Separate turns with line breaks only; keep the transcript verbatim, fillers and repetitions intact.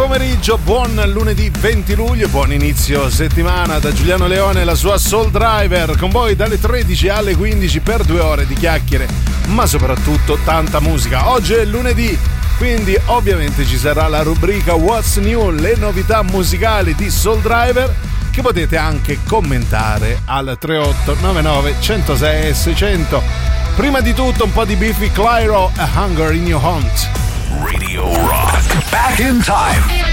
pomeriggio, buon lunedì venti luglio, buon inizio settimana da Giuliano Leone e la sua Soul Driver, con voi dalle tredici alle quindici per due ore di chiacchiere, ma soprattutto tanta musica. Oggi è lunedì, quindi ovviamente ci sarà la rubrica What's New, le novità musicali di Soul Driver, che potete anche commentare al tre otto nove nove uno zero sei seicento. Prima di tutto un po' di Biffy Clyro, A Hunger in Your Hunt.
Radio Rock. Back in time.